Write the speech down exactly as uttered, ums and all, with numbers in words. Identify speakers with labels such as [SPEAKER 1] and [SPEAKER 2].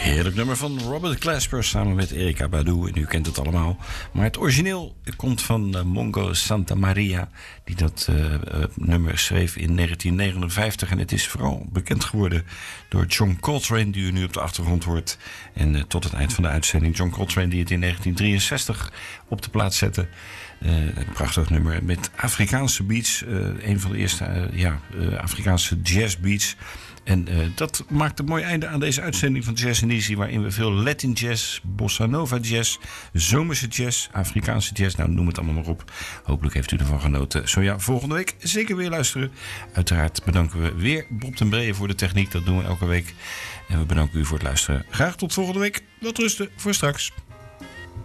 [SPEAKER 1] Heerlijk nummer van Robert Glasper samen met Erykah Badu. En u kent het allemaal. Maar het origineel komt van uh, Mongo Santa Maria. Die dat uh, uh, nummer schreef in negentien negenenvijftig. En het is vooral bekend geworden door John Coltrane. Die u nu op de achtergrond hoort. En uh, tot het eind van de uitzending John Coltrane die het in negentien drieënzestig op de plaats zette. Uh, een prachtig nummer met Afrikaanse beats. Uh, een van de eerste uh, ja, uh, Afrikaanse jazzbeats. En uh, dat maakt een mooi einde aan deze uitzending van Jazz and Easy, waarin we veel Latin jazz, bossa nova jazz, zomerse jazz, Afrikaanse jazz, nou noem het allemaal maar op. Hopelijk heeft u ervan genoten. Zo ja, volgende week zeker weer luisteren. Uiteraard bedanken we weer Bob ten Bree voor de techniek, dat doen we elke week. En we bedanken u voor het luisteren. Graag tot volgende week. Wat rusten voor straks.